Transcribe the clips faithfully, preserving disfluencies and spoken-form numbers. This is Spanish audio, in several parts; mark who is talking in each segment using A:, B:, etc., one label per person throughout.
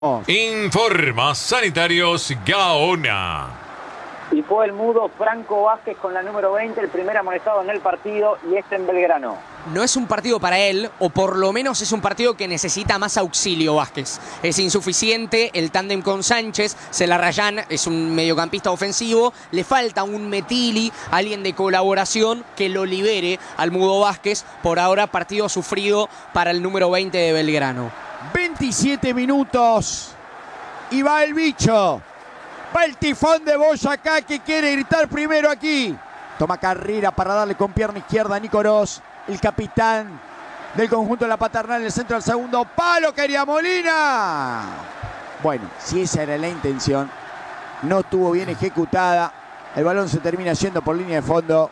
A: Informa Sanitarios Gaona.
B: Y fue el mudo Franco Vázquez con la número veinte, el primer amonestado en el partido, y este en Belgrano.
C: No es un partido para él, o por lo menos es un partido que necesita más auxilio Vázquez. Es insuficiente el tándem con Sánchez, Celarrayán es un mediocampista ofensivo, le falta un Metili, alguien de colaboración que lo libere al mudo Vázquez. Por ahora partido sufrido para el número veinte de Belgrano.
D: veintisiete minutos y va el bicho. Va el tifón de Boyacá que quiere gritar primero aquí. Toma carrera para darle con pierna izquierda a Nico Oroz, el capitán del conjunto de la Paternal en el centro del segundo palo. Quería Molina. Bueno, si esa era la intención, no estuvo bien ejecutada. El balón se termina yendo por línea de fondo.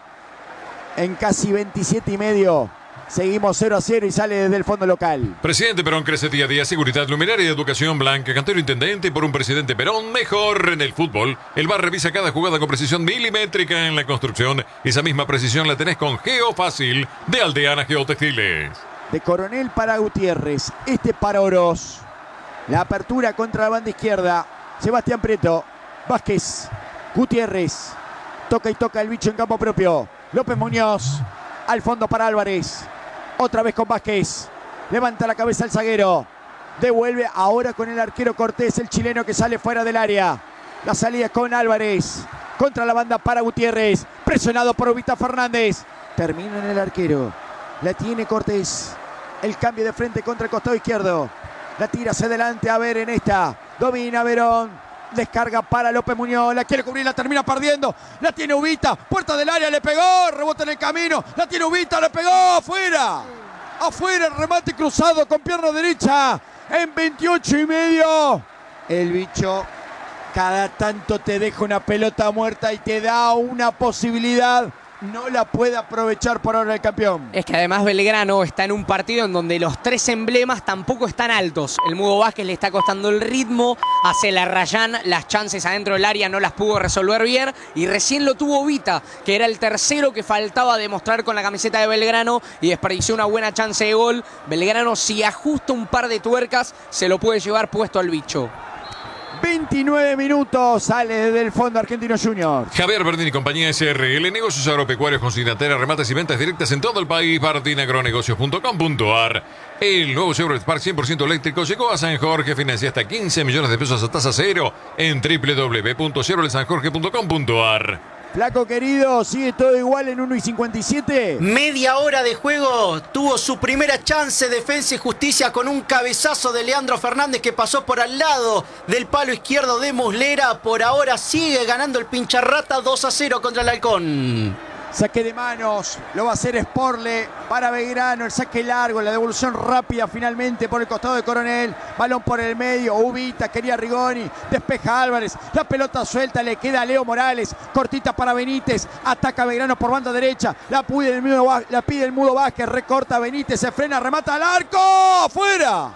D: En casi veintisiete y medio. Seguimos cero a cero y sale desde el fondo local.
A: Presidente Perón crece día a día. Seguridad, luminaria y educación blanca. Cantero intendente por un presidente Perón mejor en el fútbol. El V A R revisa cada jugada con precisión milimétrica en la construcción. Esa misma precisión la tenés con Geofácil de Aldeana Geotextiles.
D: De Coronel para Gutiérrez. Este para Oroz. La apertura contra la banda izquierda. Sebastián Prieto. Vázquez. Gutiérrez. Toca y toca el bicho en campo propio. López Muñoz. Al fondo para Álvarez. Otra vez con Vázquez. Levanta la cabeza el zaguero. Devuelve ahora con el arquero Cortés, el chileno que sale fuera del área. La salida con Álvarez. Contra la banda para Gutiérrez. Presionado por Ubita Fernández. Termina en el arquero. La tiene Cortés. El cambio de frente contra el costado izquierdo. La tira hacia adelante. A ver en esta. Domina Verón. Descarga para López Muñoz, la quiere cubrir, la termina perdiendo, la tiene Ubita, puerta del área, le pegó, rebota en el camino, la tiene Ubita, le pegó, afuera, afuera el remate cruzado con pierna derecha, en veintiocho y medio. El bicho cada tanto te deja una pelota muerta y te da una posibilidad. No la puede aprovechar por ahora el campeón.
C: Es que además Belgrano está en un partido en donde los tres emblemas tampoco están altos. El mudo Vázquez le está costando el ritmo. A Celarrayán las chances adentro del área no las pudo resolver bien. Y recién lo tuvo Vita, que era el tercero que faltaba demostrar con la camiseta de Belgrano. Y desperdició una buena chance de gol. Belgrano, si ajusta un par de tuercas, se lo puede llevar puesto al bicho.
D: veintinueve minutos, sale desde el fondo Argentino Junior.
A: Javier Berdini, compañía S R L, negocios agropecuarios con Sinatera, remates y ventas directas en todo el país. Bardin Agronegocios punto com punto a r. El nuevo Chevrolet Spark cien por ciento eléctrico llegó a San Jorge. Financia hasta quince millones de pesos a tasa cero en doble u doble u doble u punto chevrolet san jorge punto com punto a r.
D: Flaco querido, sigue todo igual en uno y cincuenta y siete.
E: Media hora de juego, tuvo su primera chance Defensa y Justicia con un cabezazo de Leandro Fernández que pasó por al lado del palo izquierdo de Muslera. Por ahora sigue ganando el Pincharrata dos a cero contra el Halcón.
D: Saque de manos, lo va a hacer Sporle para Belgrano, el saque largo, la devolución rápida finalmente por el costado de Coronel, balón por el medio, Ubita, quería Rigoni, despeja Álvarez, la pelota suelta, le queda a Leo Morales, cortita para Benítez, ataca Belgrano por banda derecha, la pide el mudo, la pide el mudo Vázquez, recorta Benítez, se frena, remata al arco, ¡afuera!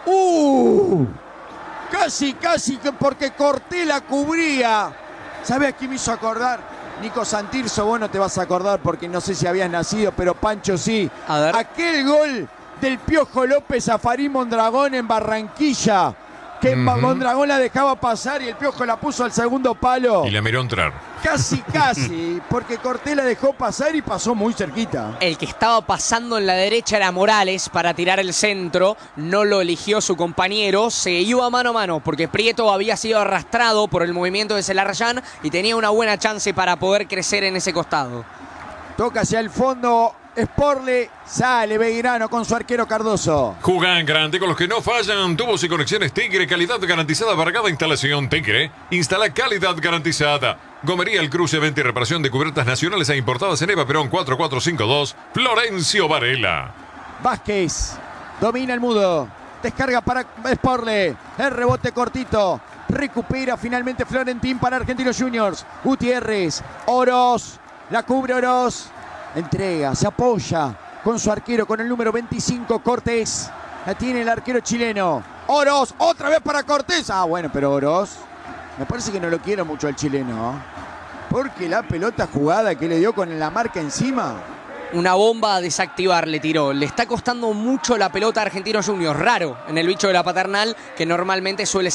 D: ¡Uh! Casi, casi que porque Cortés la cubría. ¿Sabe a quién me hizo acordar? Nico Santirso, vos no te vas a acordar porque no sé si habías nacido, pero Pancho sí.
C: A ver.
D: Aquel gol del Piojo López a Farín Mondragón en Barranquilla, que uh-huh. Mondragón la dejaba pasar y el Piojo la puso al segundo palo.
A: Y la miró entrar.
D: Casi, casi, porque Cortés la dejó pasar y pasó muy cerquita.
C: El que estaba pasando en la derecha era Morales para tirar el centro. No lo eligió su compañero. Se iba mano a mano porque Prieto había sido arrastrado por el movimiento de Celarrayán y tenía una buena chance para poder crecer en ese costado.
D: Toca hacia el fondo. Sporle, sale Belgrano con su arquero Cardoso.
A: Jugan grande con los que no fallan. Tubos y conexiones Tigre, calidad garantizada para cada instalación. Tigre, instala calidad garantizada. Gomería El Cruce, venta y reparación de cubiertas nacionales e importadas en Eva Perón cuatro cuatro cinco dos, Florencio Varela.
D: Vázquez, domina el mudo, descarga para Sporle, el rebote cortito, recupera finalmente Florentín para Argentinos Juniors. Gutiérrez, Oroz, la cubre Oroz. Entrega, se apoya con su arquero, con el número veinticinco, Cortés. La tiene el arquero chileno. Oroz, otra vez para Cortés. Ah, bueno, pero Oroz, me parece que no lo quiero mucho al chileno. Porque la pelota jugada que le dio con la marca encima,
C: Una bomba a desactivar le tiró. Le está costando mucho la pelota a Argentinos Juniors. Raro en el bicho de la Paternal, que normalmente suele